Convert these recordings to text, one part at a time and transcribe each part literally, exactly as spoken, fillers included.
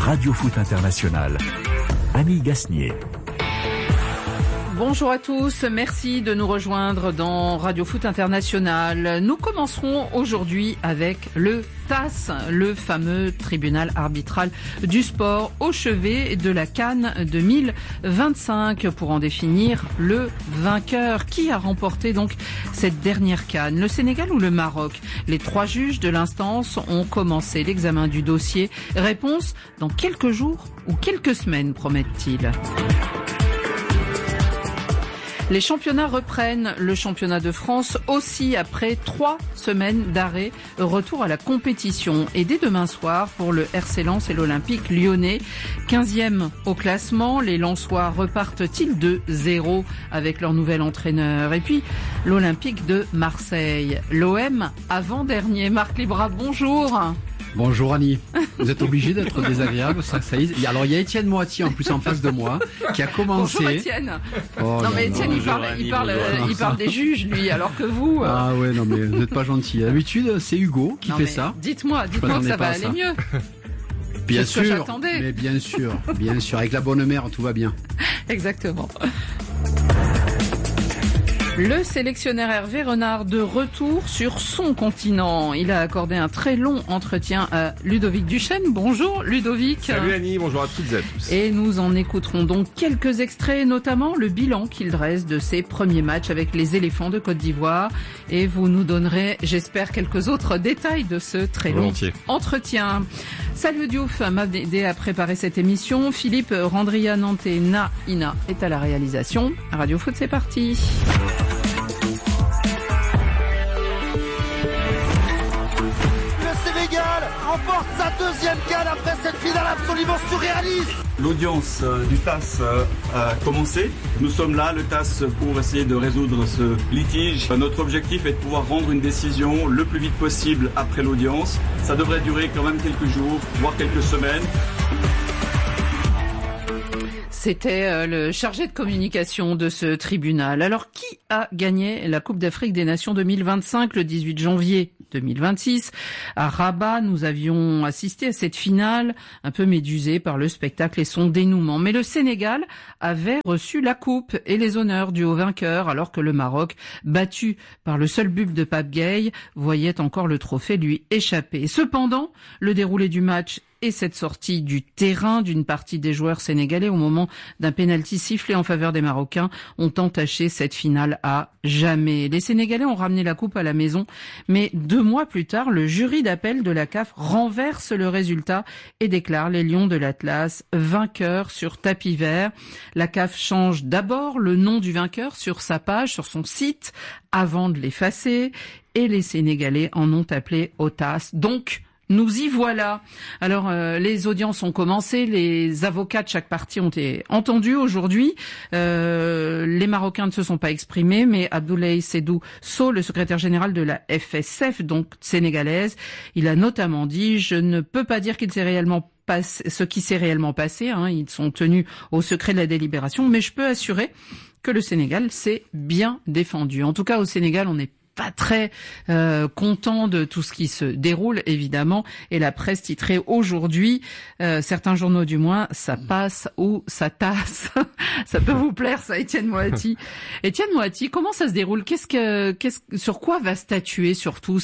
Radio Foot International. Annie Gasnier. Bonjour à tous, merci de nous rejoindre dans Radio Foot International. Nous commencerons aujourd'hui avec le T A S, le fameux tribunal arbitral du sport au chevet de la CAN deux mille vingt-cinq pour en définir le vainqueur. Qui a remporté donc cette dernière CAN, le Sénégal ou le Maroc? Les trois juges de l'instance ont commencé l'examen du dossier. Réponse dans quelques jours ou quelques semaines, promettent-ils. Les championnats reprennent, le championnat de France aussi après trois semaines d'arrêt, retour à la compétition. Et dès demain soir pour le R C Lens et l'Olympique lyonnais, quinzième au classement, les Lensois repartent-ils de zéro avec leur nouvel entraîneur? Et puis l'Olympique de Marseille, l'O M avant-dernier. Marc Libra, bonjour. Bonjour Annie, vous êtes obligé d'être désagréable, ça, ça y... Alors il y a Étienne Moati en plus en face de moi qui a commencé. Bonjour Étienne. Oh, non mais Étienne, il parle, Annie, il parle, bonjour. il parle des juges lui, alors que vous. Euh... Ah ouais non mais vous n'êtes pas gentil. D'habitude c'est Hugo qui non, fait mais ça. Dites-moi, dites-moi que ça va aller ça. mieux. Bien C'est sûr, ce que j'attendais. Mais bien sûr, bien sûr, avec la bonne mère tout va bien. Exactement. Le sélectionneur Hervé Renard de retour sur son continent. Il a accordé un très long entretien à Ludovic Duchesne. Bonjour Ludovic. Salut Annie, bonjour à toutes et à tous. Et nous en écouterons donc quelques extraits, notamment le bilan qu'il dresse de ses premiers matchs avec les éléphants de Côte d'Ivoire. Et vous nous donnerez, j'espère, quelques autres détails de ce très long Volontiers. entretien. Salut Diouf m'a aidé à préparer cette émission. Philippe Randria-Nantes Na Ina est à la réalisation. Radio Foot, c'est parti. Remporte sa deuxième CAN après cette finale absolument surréaliste. L'audience euh, du T A S euh, a commencé. Nous sommes là, le T A S, pour essayer de résoudre ce litige. Euh, notre objectif est de pouvoir rendre une décision le plus vite possible après l'audience. Ça devrait durer quand même quelques jours, voire quelques semaines. C'était le chargé de communication de ce tribunal. Alors, qui a gagné la Coupe d'Afrique des Nations deux mille vingt-cinq le dix-huit janvier deux mille vingt-six? À Rabat, nous avions assisté à cette finale un peu médusée par le spectacle et son dénouement. Mais le Sénégal avait reçu la coupe et les honneurs du haut vainqueur, alors que le Maroc, battu par le seul but de Pape Gueye, voyait encore le trophée lui échapper. Cependant, le déroulé du match et cette sortie du terrain d'une partie des joueurs sénégalais au moment d'un pénalty sifflé en faveur des Marocains ont entaché cette finale à jamais. Les Sénégalais ont ramené la coupe à la maison, mais deux mois plus tard, le jury d'appel de la C A F renverse le résultat et déclare les Lions de l'Atlas vainqueurs sur tapis vert. La C A F change d'abord le nom du vainqueur sur sa page, sur son site, avant de l'effacer, et les Sénégalais en ont appelé au T A S. Donc, nous y voilà. Alors, euh, les audiences ont commencé, les avocats de chaque partie ont été entendus aujourd'hui. Euh, les Marocains ne se sont pas exprimés, mais Abdoulaye Seydou Sow, le secrétaire général de la F S F, donc sénégalaise, il a notamment dit « Je ne peux pas dire qu'il s'est réellement passé, ce qui s'est réellement passé, hein, ils sont tenus au secret de la délibération, mais je peux assurer que le Sénégal s'est bien défendu. » En tout cas, au Sénégal, on est pas très euh, content de tout ce qui se déroule, évidemment, et la presse titrait aujourd'hui, euh, certains journaux du moins, ça passe ou ça tasse. Ça peut vous plaire, ça, Étienne Moati. Étienne Moati, comment ça se déroule? Qu'est-ce que, qu'est-ce, sur quoi va statuer surtout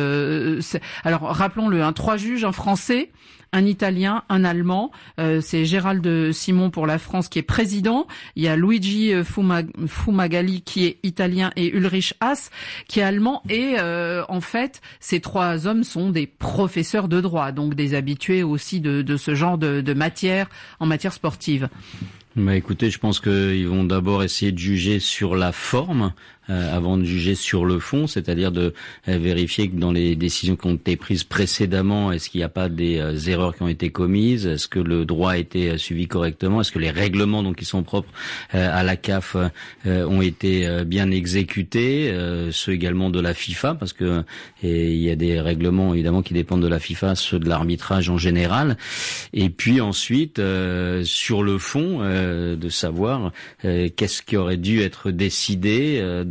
ce, ce, alors rappelons-le, hein, trois juges, un Français, un Italien, un Allemand. Euh, c'est Gérald Simon pour la France qui est président. Il y a Luigi Fumag- Fumagalli qui est italien et Ulrich Haas qui est allemand. Et euh, en fait, ces trois hommes sont des professeurs de droit, donc des habitués aussi de, de ce genre de, de matière en matière sportive. Bah écoutez, je pense qu'ils vont d'abord essayer de juger sur la forme euh, avant de juger sur le fond, c'est-à-dire de euh, vérifier que dans les décisions qui ont été prises précédemment, est-ce qu'il n'y a pas des euh, erreurs qui ont été commises, est-ce que le droit a été euh, suivi correctement, est-ce que les règlements donc qui sont propres euh, à la C A F euh, ont été euh, bien exécutés, euh, ceux également de la FIFA, parce que et il y a des règlements évidemment qui dépendent de la FIFA, ceux de l'arbitrage en général, et puis ensuite euh, sur le fond euh, de savoir euh, qu'est-ce qui aurait dû être décidé euh, dans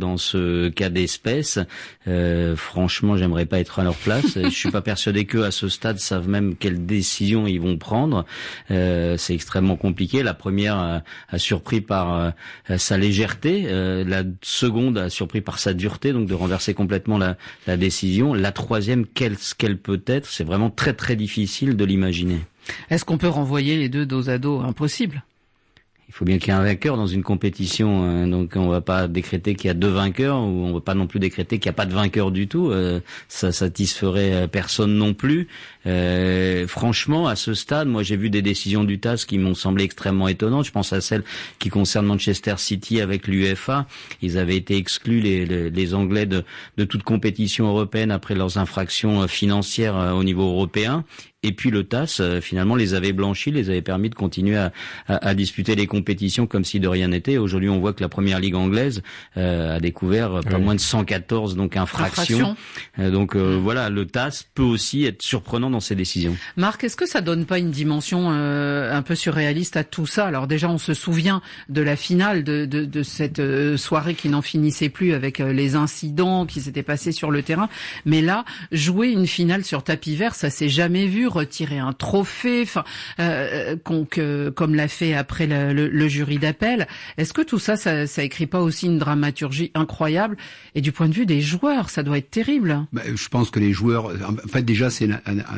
dans ce cas d'espèce. Euh, franchement, j'aimerais pas être à leur place. Je suis pas persuadé qu'eux, à ce stade, savent même quelle décision ils vont prendre. Euh, c'est extrêmement compliqué. La première a, a surpris par euh, sa légèreté, euh, la seconde a surpris par sa dureté, donc de renverser complètement la, la décision. La troisième, quelle, qu'elle peut être, c'est vraiment très très difficile de l'imaginer. Est-ce qu'on peut renvoyer les deux dos à dos? Impossible. Il faut bien qu'il y ait un vainqueur dans une compétition, hein, donc on va pas décréter qu'il y a deux vainqueurs, ou on va pas non plus décréter qu'il n'y a pas de vainqueur du tout. Euh, ça satisferait personne non plus. Euh, franchement, à ce stade, moi j'ai vu des décisions du T A S qui m'ont semblé extrêmement étonnantes. Je pense à celle qui concerne Manchester City avec l'U F A. Ils avaient été exclus, les, les, les Anglais, de, de toute compétition européenne après leurs infractions financières au niveau européen. Et puis le T A S, euh, finalement, les avait blanchis, les avait permis de continuer à, à, à disputer les compétitions comme si de rien n'était. Aujourd'hui, on voit que la première ligue anglaise euh, a découvert pas oui. moins de cent quatorze donc infractions. Infraction. Euh, donc euh, mmh. voilà, le T A S peut aussi être surprenant dans ses décisions. Marc, est-ce que ça donne pas une dimension euh, un peu surréaliste à tout ça? Alors déjà, on se souvient de la finale de, de, de cette euh, soirée qui n'en finissait plus avec euh, les incidents qui s'étaient passés sur le terrain. Mais là, jouer une finale sur tapis vert, ça s'est jamais vu. Retirer un trophée, enfin, euh, que, comme l'a fait après le, le, le jury d'appel. Est-ce que tout ça, ça, ça écrit pas aussi une dramaturgie incroyable? Et du point de vue des joueurs, ça doit être terrible. Ben, je pense que les joueurs, en fait, déjà, c'est,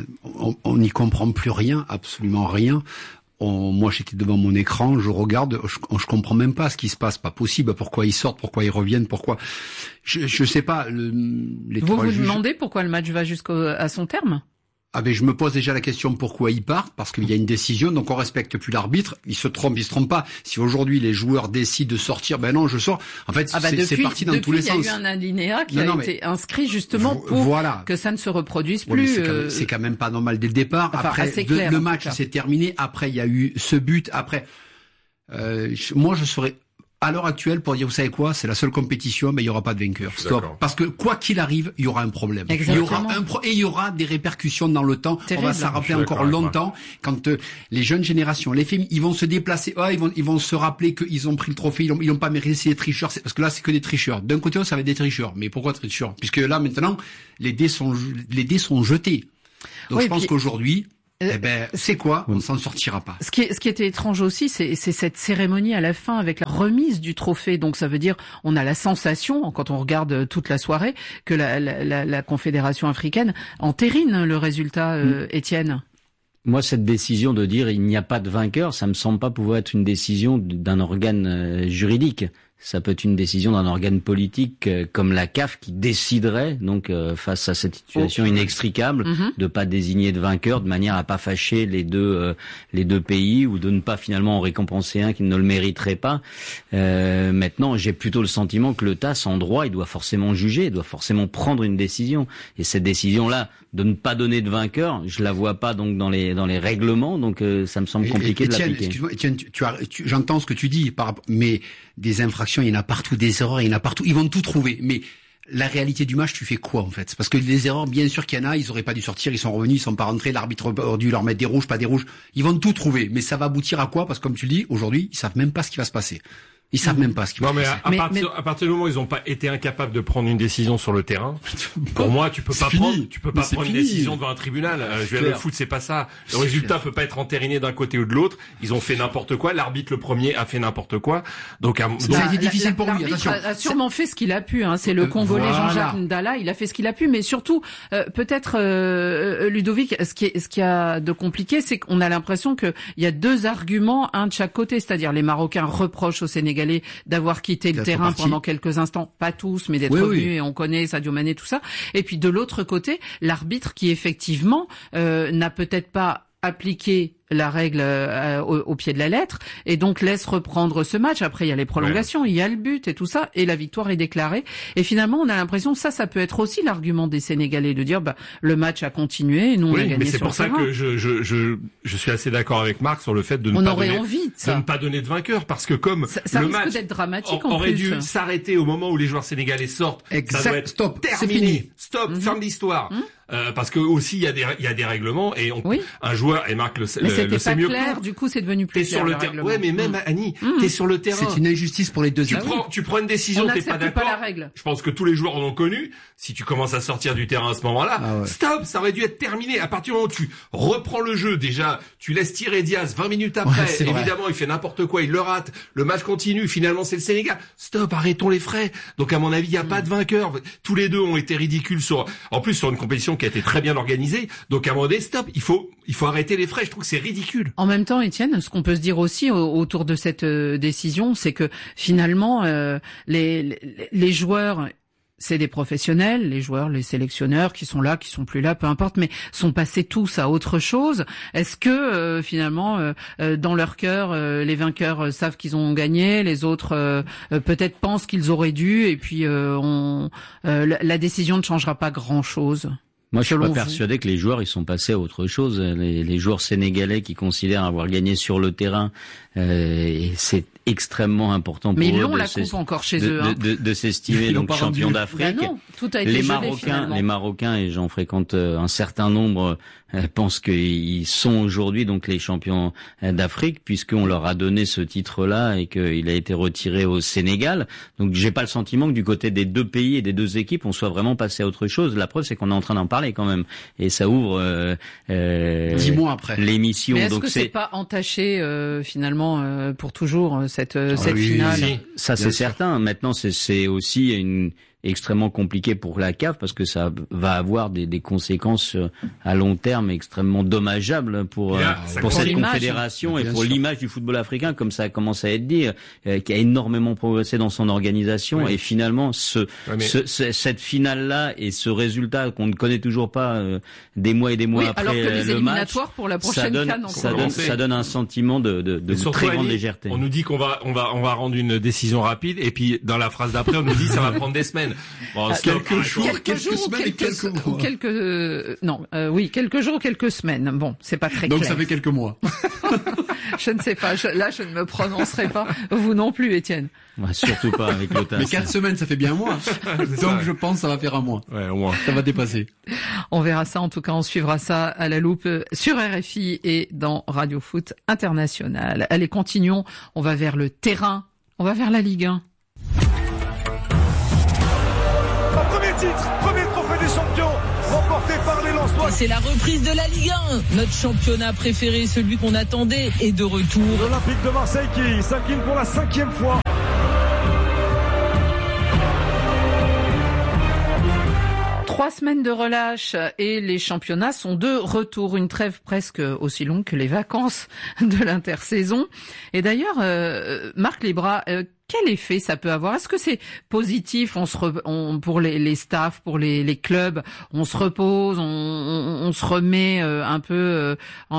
on n'y comprend plus rien, absolument rien. On, moi, j'étais devant mon écran, je regarde, je, je comprends même pas ce qui se passe. Pas possible. Pourquoi ils sortent, pourquoi ils reviennent, pourquoi Je, je sais pas. Le, les vous trois vous juges... demandez pourquoi le match va jusqu'à son terme? Ah ben je me pose déjà la question pourquoi ils partent, parce qu'il y a une décision, donc on respecte plus l'arbitre. Il se trompe, il se trompe pas. Si aujourd'hui les joueurs décident de sortir, ben non, je sors. En fait, ah bah c'est, depuis, c'est parti dans tous les sens. Il y a eu un alinéa qui non, non, a été inscrit justement pour voilà. que ça ne se reproduise ouais, plus. C'est, euh... c'est quand même pas normal dès le départ. Enfin, après, assez clair, de, le match s'est terminé. Après, il y a eu ce but. Après, euh, moi, je serais à l'heure actuelle pour dire, vous savez quoi, c'est la seule compétition, mais il y aura pas de vainqueur. Stop. D'accord. Parce que quoi qu'il arrive, il y aura un problème. Exactement. Il y aura un pro- et il y aura des répercussions dans le temps. Terrible. On va s'en rappeler encore longtemps quand euh, les jeunes générations, les filles, ils vont se déplacer. Ah, ils vont, ils vont se rappeler qu'ils ont pris le trophée. Ils ont, ils ont pas mérité, c'est des tricheurs. C'est, parce que là, c'est que des tricheurs. D'un côté, ça va être des tricheurs. Mais pourquoi tricheurs? Puisque là, maintenant, les dés sont, les dés sont jetés. Donc, oui, je pense puis... qu'aujourd'hui, Eh ben, c'est quoi? On s'en sortira pas. Ce qui, est, ce qui était étrange aussi, c'est, c'est cette cérémonie à la fin avec la remise du trophée. Donc ça veut dire, on a la sensation, quand on regarde toute la soirée, que la, la, la, la Confédération africaine entérine le résultat, euh, Étienne. Moi, cette décision de dire il n'y a pas de vainqueur, ça me semble pas pouvoir être une décision d'un organe euh, juridique. Ça peut être une décision d'un organe politique euh, comme la C A F qui déciderait, donc euh, face à cette situation oh. inextricable, mm-hmm. de pas désigner de vainqueur de manière à pas fâcher les deux euh, les deux pays ou de ne pas finalement en récompenser un qui ne le mériterait pas. Euh, maintenant, j'ai plutôt le sentiment que le T A S en droit, il doit forcément juger, il doit forcément prendre une décision. Et cette décision-là, de ne pas donner de vainqueur, je la vois pas donc dans les dans les règlements, donc euh, ça me semble compliqué et, et, de Etienne, l'appliquer. Excuse-moi, Etienne, tu, tu as, tu, j'entends ce que tu dis, par, mais des infractions, il y en a partout, des erreurs, il y en a partout. Ils vont tout trouver, mais la réalité du match, tu fais quoi en fait? Parce que les erreurs, bien sûr qu'il y en a, ils auraient pas dû sortir, ils sont revenus, ils sont pas rentrés, l'arbitre aurait dû leur mettre des rouges, pas des rouges. Ils vont tout trouver, mais ça va aboutir à quoi? Parce que comme tu le dis, aujourd'hui, ils savent même pas ce qui va se passer. Ils savent même pas ce qui va se passer. Non, mais à, à, mais, partir, mais... à partir du moment où ils n'ont pas été incapables de prendre une décision sur le terrain, pour moi, tu peux pas fini. prendre, tu peux pas prendre fini. une décision devant un tribunal. Euh, je veux dire, le foot, c'est pas ça. Le c'est résultat clair. peut pas être entériné d'un côté ou de l'autre. Ils ont fait n'importe quoi. L'arbitre, le premier, a fait n'importe quoi. Donc, à, donc ça a été difficile pour lui. Attention. A, a sûrement fait ce qu'il a pu. Hein. C'est le Congolais voilà. Jean-Jacques Ndala. Il a fait ce qu'il a pu, mais surtout, euh, peut-être euh, Ludovic, ce qui est, ce qui a de compliqué, c'est qu'on a l'impression qu'il y a deux arguments, un de chaque côté. C'est-à-dire, les Marocains reprochent aux Sénégalais d'avoir quitté le terrain parti. pendant quelques instants, pas tous, mais d'être oui, revenus, oui. et on connaît Sadio Mané, tout ça. Et puis de l'autre côté, l'arbitre qui effectivement euh, n'a peut-être pas appliqué la règle euh, au, au pied de la lettre, et donc laisse reprendre ce match. Après, il y a les prolongations, ouais. il y a le but et tout ça, et la victoire est déclarée. Et finalement, on a l'impression, ça, ça peut être aussi l'argument des Sénégalais, de dire, bah, le match a continué, et nous, oui, on a gagné mais c'est sur pour ça terrain. que je, je, je, je suis assez d'accord avec Marc sur le fait de ne, on pas aurait donner, envie de, ça. de ne pas donner de vainqueur, parce que comme ça, ça le risque match d'être dramatique, en, en aurait plus. dû s'arrêter au moment où les joueurs sénégalais sortent, exact. ça doit être Stop, terminé. C'est fini. Stop, mm-hmm. fin de l'histoire. Mm-hmm. Euh, parce que aussi il y a des il y a des règlements et on, oui. un joueur et Marc le, mais le c'était pas clair, du coup c'est devenu plus t'es clair. Sur le terrain. Ouais, mais même, mmh. Annie, mmh. t'es sur le terrain. C'est une injustice pour les deux tu équipes. Prends, tu prends une décision, t'es pas d'accord. Pas la règle. Je pense que tous les joueurs en ont connu. Si tu commences à sortir du terrain à ce moment-là, ah ouais. stop, ça aurait dû être terminé. À partir du moment où tu reprends le jeu, déjà, tu laisses tirer Diaz vingt minutes après. Ouais, évidemment, vrai. Il fait n'importe quoi, il le rate. Le match continue. Finalement, c'est le Sénégal. Stop, arrêtons les frais. Donc, à mon avis, il n'y a mmh. pas de vainqueur. Tous les deux ont été ridicules sur, en plus, sur une compétition qui a été très bien organisée. Donc, à un moment donné, stop. Il faut, il faut arrêter les frais. Je trouve que c'est ridicule. En même temps, Étienne, ce qu'on peut se dire aussi autour de cette euh, décision, c'est que finalement, euh, les, les, les joueurs, c'est des professionnels, les joueurs, les sélectionneurs qui sont là, qui sont plus là, peu importe, mais sont passés tous à autre chose. Est-ce que euh, finalement, euh, dans leur cœur, euh, les vainqueurs euh, savent qu'ils ont gagné, les autres euh, euh, peut-être pensent qu'ils auraient dû, et puis euh, on, euh, la, la décision ne changera pas grand-chose? Moi, je suis pas persuadé que les joueurs ils sont passés à autre chose. Les, les joueurs sénégalais qui considèrent avoir gagné sur le terrain, euh, et c'est extrêmement important pour mais eux. Mais ils l'ont la coupe encore chez de, eux. Hein. De, de, de s'estimer donc champion d'Afrique. Bah non, tout a été les gelé, Marocains, finalement. les Marocains, et j'en fréquente un certain nombre, euh, pensent qu'ils sont aujourd'hui donc les champions d'Afrique, puisqu'on leur a donné ce titre-là et qu'il a été retiré au Sénégal. Donc, j'ai pas le sentiment que du côté des deux pays et des deux équipes, on soit vraiment passé à autre chose. La preuve, c'est qu'on est en train d'en parler quand même, et ça ouvre euh, euh, dix mois après l'émission. Mais est-ce donc que c'est, c'est pas entaché euh, finalement euh, pour toujours cette euh, ah cette oui, finale? oui, oui. Ça, c'est certain. Maintenant, c'est, c'est aussi une extrêmement compliqué pour la C A F parce que ça va avoir des, des conséquences à long terme extrêmement dommageables pour là, euh, pour cette l'image. confédération et Bien pour sûr. l'image du football africain, comme ça commence à être dit, euh, qui a énormément progressé dans son organisation. Oui. Et finalement, ce, ouais, mais... ce, ce cette finale là et ce résultat qu'on ne connaît toujours pas euh, des mois et des mois oui, après alors que les le éliminatoires match, pour la prochaine ça donne, CAN ça donne, ça donne un sentiment de, de, de très grande légèreté. On nous dit qu'on va, on va, on va rendre une décision rapide, et puis dans la phrase d'après, on nous dit ça va prendre des semaines. Bon, ah, quelques jours, quelques, quelques jours, semaines, quelques, quelques mois. quelques euh, non, euh, oui, quelques jours, quelques semaines. Bon, c'est pas très Donc clair. ça fait quelques mois. Je ne sais pas. Je, là, je ne me prononcerai pas. Vous non plus, Étienne. Ouais, surtout pas avec l'O T A S. Mais quatre semaines, ça fait bien un mois. Donc ça. Je pense que ça va faire un mois. Ouais, au moins. Ça va dépasser. On verra ça. En tout cas, on suivra ça à la loupe sur R F I et dans Radio Foot International. Allez, continuons. On va vers le terrain. On va vers la Ligue un. Premier titre, premier trophée des champions, remporté par les Lensois. C'est la reprise de la Ligue un. Notre championnat préféré, celui qu'on attendait, est de retour. L'Olympique de Marseille qui s'incline pour la cinquième fois. Trois semaines de relâche et les championnats sont de retour. Une trêve presque aussi longue que les vacances de l'intersaison. Et d'ailleurs, euh, Marc Lebras, euh, quel effet ça peut avoir? Est-ce que c'est positif? On se re, on, pour les, les staffs, pour les, les clubs, on se repose, on, on, on se remet euh, un peu, euh,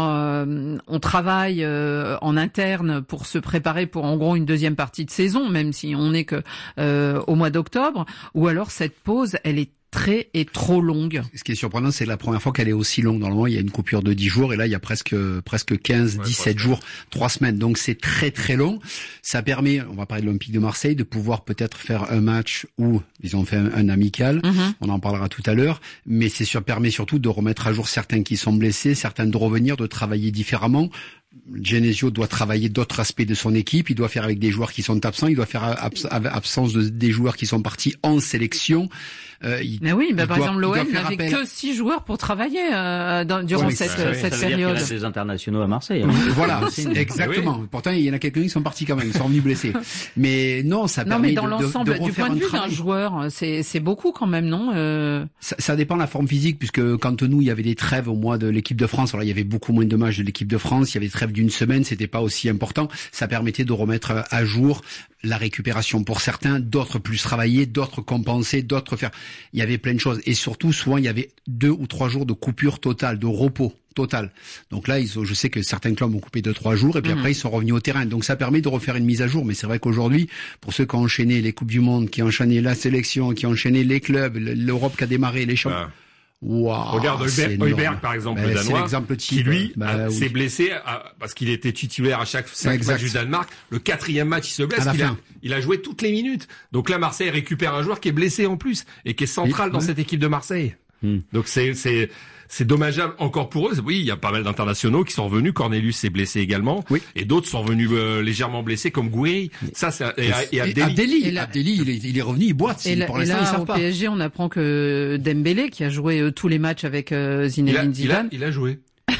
en, on travaille euh, en interne pour se préparer pour en gros une deuxième partie de saison, même si on n'est que euh, au mois d'octobre. Ou alors cette pause, elle est très et trop longue. Ce qui est surprenant, c'est la première fois qu'elle est aussi longue. Normalement, il y a une coupure de dix jours et là, il y a presque presque quinze, ouais, dix-sept jours, trois semaines. Donc, c'est très très long. Ça permet, on va parler de l'Olympique de Marseille, de pouvoir peut-être faire un match où ils ont fait un, un amical. Mm-hmm. On en parlera tout à l'heure. Mais c'est sûr, permet surtout de remettre à jour certains qui sont blessés, certains de revenir, de travailler différemment. Genesio doit travailler d'autres aspects de son équipe, il doit faire avec des joueurs qui sont absents, il doit faire abs- absence de, des joueurs qui sont partis en sélection. Euh, il, Mais oui, bah, par doit, exemple, l'O M n'avait appel... que six joueurs pour travailler euh, dans, durant oui, cette, ça, euh, cette ça veut période. dire qu'il y a des internationaux à Marseille. Hein. Voilà, exactement. Oui. Pourtant, il y en a quelques-uns qui sont partis quand même, ils sont venus blessés. Mais non, ça non, permet mais dans de, l'ensemble, de, de du point de vue d'un joueur, c'est, c'est beaucoup quand même, non euh... ça, ça dépend de la forme physique, puisque quand nous, il y avait des trêves au mois de l'équipe de France, alors il y avait beaucoup moins de matchs de l'équipe de France, il y avait des trêves d'une semaine, c'était pas aussi important. Ça permettait de remettre à jour la récupération pour certains, d'autres plus travailler, d'autres compenser, d'autres faire. Il y avait plein de choses. Et surtout, souvent, il y avait deux ou trois jours de coupure totale, de repos total. Donc là, ils ont, je sais que certains clubs ont coupé deux, trois jours et puis mmh. après, ils sont revenus au terrain. Donc ça permet de refaire une mise à jour. Mais c'est vrai qu'aujourd'hui, pour ceux qui ont enchaîné les Coupes du Monde, qui ont enchaîné la sélection, qui ont enchaîné les clubs, l'Europe qui a démarré, les champions... Ah. Wow, regarde Højbjerg, par exemple, ben, le Danois, qui lui bah, s'est oui. blessé à, parce qu'il était titulaire à chaque, chaque match du Danemark. Le quatrième match, il se blesse. Il a, il a joué toutes les minutes. Donc là, Marseille récupère un joueur qui est blessé en plus et qui est central oui, dans oui. cette équipe de Marseille. Hmm. Donc c'est c'est c'est dommageable encore pour eux. Oui, il y a pas mal d'internationaux qui sont revenus. Cornelius est blessé également. Oui. Et d'autres sont revenus euh, légèrement blessés comme Gouiri. Ça, c'est, et, et, et Abdelli. Abdelli, et là, Abdelli il, est, il est revenu, il boite. Et, la, pour et là, au pas. P S G, on apprend que Dembélé, qui a joué euh, tous les matchs avec euh, Zinedine Zidane. Il a, il a joué.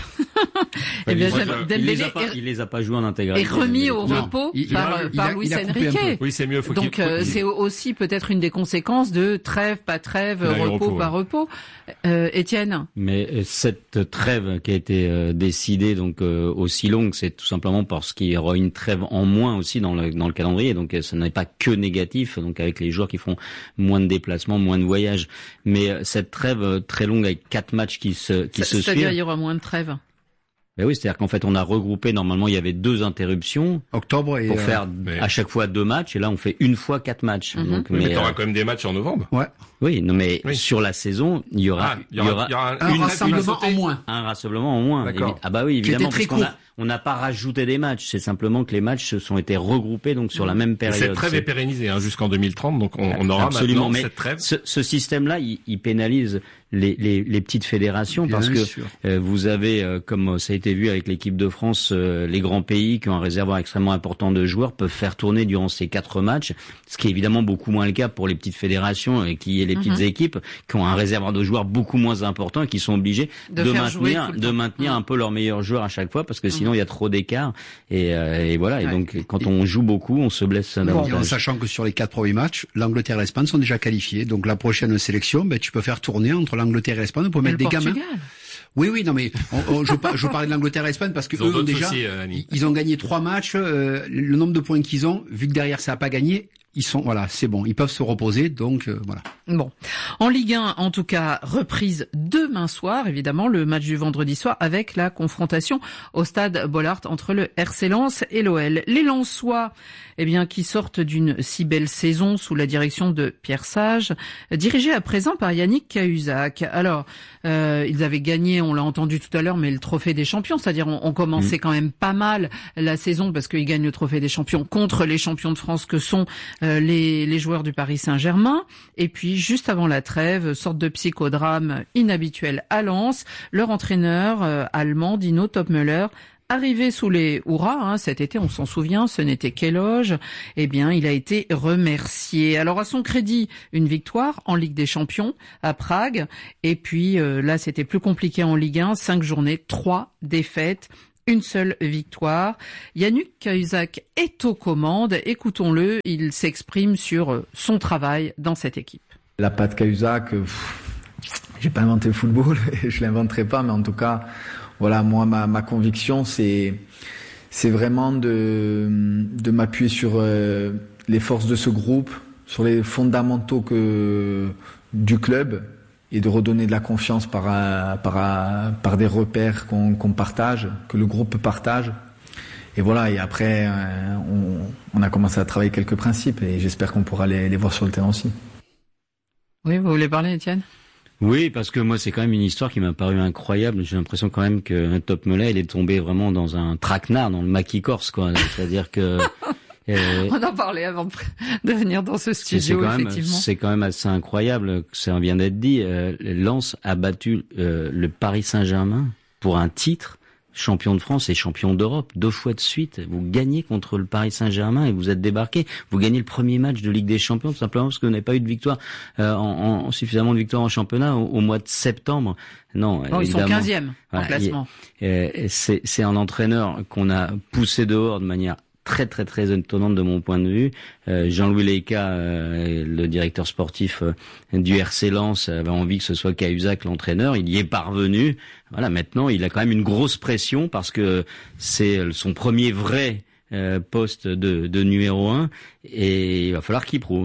Eh bien, Dembélé il les a pas, il les a pas joués en intégralité. Et remis au non, repos il, par, il par a, Luis a Enrique. Oui, c'est mieux. Faut Donc qu'il, faut euh, c'est aussi peut-être une des conséquences de trêve, pas trêve, repos, repos, pas ouais. repos. Euh, Étienne. Mais cette trêve qui a été euh, décidée donc euh, aussi longue, c'est tout simplement parce qu'il y aura une trêve en moins aussi dans le dans le calendrier. Donc ce n'est pas que négatif. Donc avec les joueurs qui font moins de déplacements, moins de voyages. Mais euh, cette trêve euh, très longue avec quatre matchs qui se qui c'est, se c'est-à-dire suivent. Il y aura moins de trêve. Ben oui, c'est-à-dire qu'en fait, on a regroupé, normalement, il y avait deux interruptions. Octobre et... Pour euh, faire mais... à chaque fois deux matchs, et là, on fait une fois quatre matchs. Mm-hmm. Donc, oui, mais, mais t'auras euh... quand même des matchs en novembre. Ouais. Oui, non, mais oui. sur la saison, il y aura, ah, il y aura, il y aura un une rassemblement en moins. Un rassemblement en moins. D'accord. Ah bah oui, évidemment, parce qu'on a, on n'a pas rajouté des matchs. C'est simplement que les matchs se sont été regroupés donc sur la même période. Cette trêve est pérennisée hein, jusqu'en deux mille trente, donc on, on aura absolument maintenant mais cette trêve. Ce, ce système-là, il, il pénalise les, les, les petites fédérations Bien parce que euh, vous avez, euh, comme ça a été vu avec l'équipe de France, euh, les grands pays qui ont un réservoir extrêmement important de joueurs peuvent faire tourner durant ces quatre matchs, ce qui est évidemment beaucoup moins le cas pour les petites fédérations et qui est les petites mm-hmm. équipes qui ont un réservoir de joueurs beaucoup moins important et qui sont obligés de, de maintenir, de maintenir mmh. un peu leurs meilleurs joueurs à chaque fois parce que sinon mmh. il y a trop d'écart et, euh, et voilà. Ouais. Et donc quand et on joue beaucoup, on se blesse davantage. Bon, en sachant que sur les quatre premiers matchs, l'Angleterre et l'Espagne sont déjà qualifiés. Donc la prochaine sélection, ben tu peux faire tourner entre l'Angleterre et l'Espagne pour mettre des Portugal. gamins. Oui, oui, non, mais on, on, je, je parlais de l'Angleterre et l'Espagne parce que ils eux ont déjà, soucis, euh, ils, ils ont gagné trois matchs. Euh, le nombre de points qu'ils ont, vu que derrière ça n'a pas gagné, ils sont, voilà, c'est bon, ils peuvent se reposer, donc euh, voilà. Bon, en Ligue un, en tout cas, reprise demain soir, évidemment, le match du vendredi soir avec la confrontation au stade Bollaert entre le R C Lens et l'O L. Les Lensois, eh bien, qui sortent d'une si belle saison sous la direction de Pierre Sage, dirigé à présent par Yannick Cahuzac. Alors, euh, ils avaient gagné, on l'a entendu tout à l'heure, mais le trophée des champions, c'est-à-dire on, on commençait mmh. quand même pas mal la saison parce qu'ils gagnent le trophée des champions contre les champions de France que sont euh, les, les joueurs du Paris Saint-Germain. Et puis, juste avant la trêve, sorte de psychodrame inhabituel à Lens, leur entraîneur euh, allemand, Dino Topmöller, arrivé sous les hurrahs, hein, cet été, on s'en souvient, ce n'était qu'éloge, eh bien, il a été remercié. Alors, à son crédit, une victoire en Ligue des Champions à Prague, et puis euh, là, c'était plus compliqué en Ligue un, cinq journées, trois défaites, une seule victoire. Yannick Cahuzac est aux commandes, écoutons-le, il s'exprime sur son travail dans cette équipe. La patte Cahuzac, euh, j'ai pas inventé le football, et je l'inventerai pas, mais en tout cas, voilà, moi, ma, ma conviction, c'est, c'est vraiment de, de m'appuyer sur euh, les forces de ce groupe, sur les fondamentaux que, du club, et de redonner de la confiance par, par, par des repères qu'on, qu'on partage, que le groupe partage. Et voilà, et après, euh, on, on a commencé à travailler quelques principes, et j'espère qu'on pourra les, les voir sur le terrain aussi. Oui, vous voulez parler, Étienne ? Oui, parce que moi, c'est quand même une histoire qui m'a paru incroyable. J'ai l'impression quand même que Topmöller, il est tombé vraiment dans un traquenard, dans le maquis corse, quoi. C'est-à-dire que... euh, on en parlait avant de venir dans ce studio, c'est quand effectivement. Même, c'est quand même assez incroyable, ça vient d'être dit. Euh, Lens a battu euh, le Paris Saint-Germain pour un titre. Champion de France et champion d'Europe, deux fois de suite. Vous gagnez contre le Paris Saint-Germain et vous êtes débarqué. Vous gagnez le premier match de Ligue des Champions tout simplement parce que vous n'avez pas eu de victoire, euh, en, en suffisamment de victoires en championnat au, au mois de septembre. Non, oh, ils sont quinzième voilà, en classement. Il, euh, c'est, c'est un entraîneur qu'on a poussé dehors de manière très très très étonnante de mon point de vue. Euh, Jean-Louis Leca, euh, le directeur sportif euh, du R C Lens, avait envie que ce soit Cahuzac l'entraîneur. Il y est parvenu. Voilà, maintenant il a quand même une grosse pression parce que c'est son premier vrai euh, poste de, de numéro un et il va falloir qu'il prouve.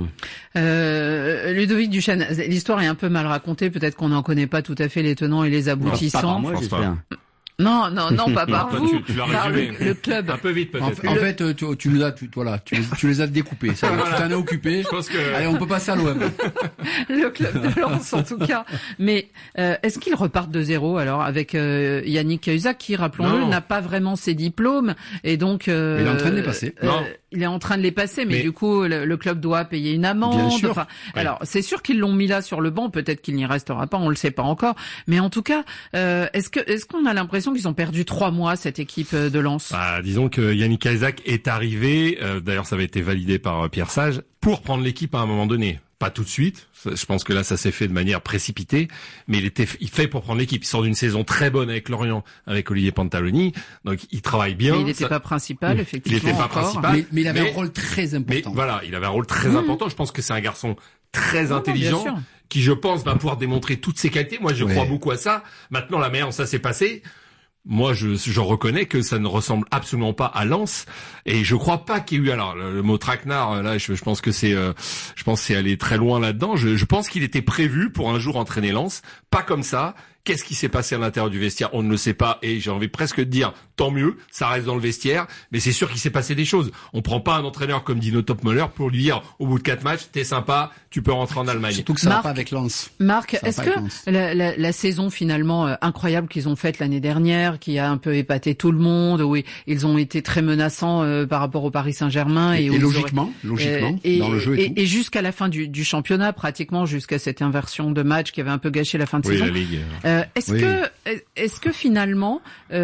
Euh, Ludovic Duchesne, l'histoire est un peu mal racontée. Peut-être qu'on n'en connaît pas tout à fait les tenants et les aboutissants. Pas par moi, j'espère. Non, non, non, pas par non, vous, tu, tu par le, le club. Un peu vite peut-être. En, en fait, tu, tu nous as, tu, voilà, tu, tu les as découpés. Ça, voilà. Tu t'en as occupé. Je pense que... Allez, on peut passer à l'O M. Le club de Lens, en tout cas. Mais euh, est-ce qu'ils repartent de zéro alors avec euh, Yannick Cahuzac, qui, rappelons-le, non. n'a pas vraiment ses diplômes et donc. Euh, Mais l'entraîne est passé. Euh, non. il est en train de les passer, mais, mais du coup, le, le club doit payer une amende. Bien sûr. Enfin, ouais. Alors, c'est sûr qu'ils l'ont mis là sur le banc. Peut-être qu'il n'y restera pas. On le sait pas encore. Mais en tout cas, euh, est-ce que est-ce qu'on a l'impression qu'ils ont perdu trois mois cette équipe de Lens? Bah, disons que Yannick Isaac est arrivé. Euh, d'ailleurs, ça avait été validé par euh, Pierre Sage pour prendre l'équipe à un moment donné. Pas tout de suite. Je pense que là, ça s'est fait de manière précipitée, mais il était il fait pour prendre l'équipe. Il sort d'une saison très bonne avec Lorient, avec Olivier Pantaloni, donc il travaille bien. Mais il n'était ça... pas principal, effectivement. Il n'était pas encore. principal, mais, mais il avait mais, un rôle très important. Mais voilà, il avait un rôle très mmh. important. Je pense que c'est un garçon très intelligent, non, qui, je pense, va pouvoir démontrer toutes ses qualités. Moi, je ouais. crois beaucoup à ça. Maintenant, la manière dont ça s'est passé, moi, je, je reconnais que ça ne ressemble absolument pas à Lens, et je crois pas qu'il y ait eu. Alors, le, le mot traquenard, là, je, je pense que c'est, euh, je pense que c'est aller très loin là-dedans. Je, je pense qu'il était prévu pour un jour entraîner Lens, pas comme ça. Qu'est-ce qui s'est passé à l'intérieur du vestiaire? On ne le sait pas, et j'ai envie presque de dire tant mieux, ça reste dans le vestiaire, mais c'est sûr qu'il s'est passé des choses. On prend pas un entraîneur comme Dino Topmoller pour lui dire au bout de quatre matchs, t'es sympa, tu peux rentrer en Allemagne. Surtout que ça Marc, va pas avec Lens. Marc, est-ce que la, la, la saison finalement euh, incroyable qu'ils ont faite l'année dernière, qui a un peu épaté tout le monde, où ils ont été très menaçants euh, par rapport au Paris Saint-Germain et, et, et logiquement, auraient, logiquement, euh, et, dans le jeu et, et, et jusqu'à la fin du, du championnat, pratiquement jusqu'à cette inversion de match qui avait un peu gâché la fin de oui, saison. La Ligue. Euh, est-ce oui. que Est-ce que finalement,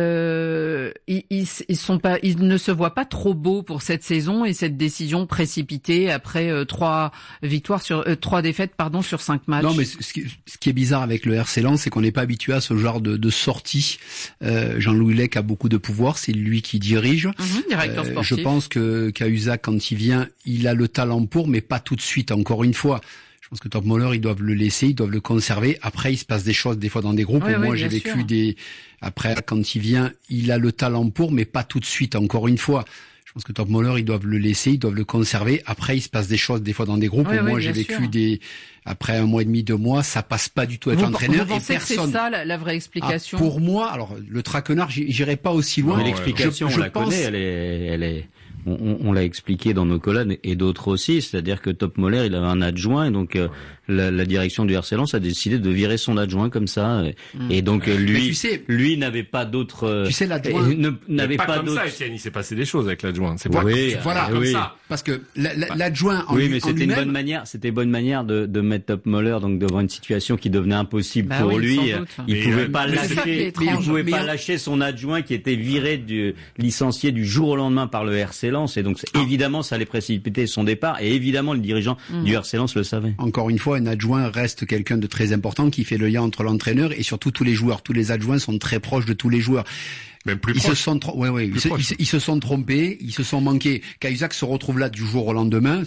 euh, ils, ils, ils sont pas, ils ne se voient pas trop beaux pour cette saison et cette décision précipitée après euh, trois victoires sur euh, trois défaites, pardon, sur cinq matchs? Non, mais ce qui, ce qui est bizarre avec le R C Lens, c'est qu'on n'est pas habitué à ce genre de, de sortie. Euh, Jean-Louis Lec a beaucoup de pouvoir, c'est lui qui dirige. Mmh, directeur sportif. Euh, je pense que Cahuzac, quand il vient, il a le talent pour, mais pas tout de suite. Encore une fois. Je pense que Topmoller, ils doivent le laisser, ils doivent le conserver. Après, il se passe des choses des fois dans des groupes. Oui, où oui, moi, j'ai vécu sûr. des. Après, quand il vient, il a le talent pour, mais pas tout de suite. Encore une fois, je pense que Topmoller, ils doivent le laisser, ils doivent le conserver. Après, il se passe des choses des fois dans des groupes. Oui, où oui, moi, j'ai vécu sûr. des. Après un mois et demi, deux mois, ça passe pas du tout avec vous, l'entraîneur. Vous pensez et personne. Que c'est ça la, la vraie explication? Ah, pour moi, alors le traquenard, j'irai pas aussi loin. Mais l'explication, je, on je la pense... connaît, elle est, elle est. On, on l'a expliqué dans nos colonnes et d'autres aussi, c'est-à-dire que Topmoller, il avait un adjoint et donc euh, la, la direction du R C Lens a décidé de virer son adjoint comme ça et, mmh. et donc euh, lui, tu sais, lui n'avait pas d'autres. Tu sais, l'adjoint n'avait pas, pas comme d'autres. ça, Etienne, il s'est passé des choses avec l'adjoint. C'est pas oui, voilà, comme oui. ça. Parce que l'adjoint en oui, mais en c'était une bonne manière, c'était une bonne manière de, de mettre Topmoller donc devant une situation qui devenait impossible bah pour oui, lui. Il Il mais pouvait euh, pas lâcher, il pouvait pas lâcher son adjoint qui était viré du licencié du jour au lendemain par le R C Lens et donc ah. évidemment ça allait précipiter son départ et évidemment le dirigeant mmh. du R C Lens le savait. Encore une fois, un adjoint reste quelqu'un de très important qui fait le lien entre l'entraîneur et surtout tous les joueurs. Tous les adjoints sont très proches de tous les joueurs. Même plus ils proche. se sont, ouais, ouais, ils se, ils, se, ils se sont trompés, ils se sont manqués. Cahuzac se retrouve là du jour au lendemain.